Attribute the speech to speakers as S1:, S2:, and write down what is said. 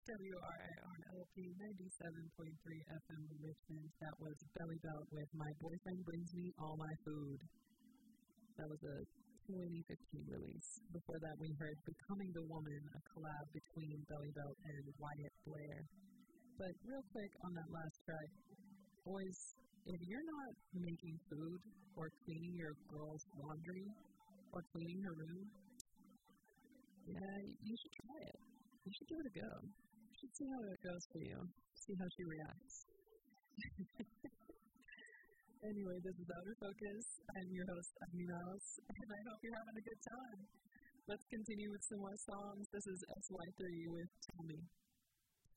S1: WRIR-LP 97.3 FM Richmond. That was Belly Belt with My Boyfriend Brings Me All My Food. That was a 2015 release. Before that, we heard Becoming the Woman, a collab between Belly Belt and Wyatt Blair. But real quick on that last track, boys, if you're not making food or cleaning your girl's laundry or cleaning her room, yeah, you should try it. You should give it a go. You should see how it goes for you. See how she reacts. Anyway, this is Outer Focus. I'm your host, Agni Mouse, and I hope you're having a good time. Let's continue with some more songs. This is SY3 with Tell Me.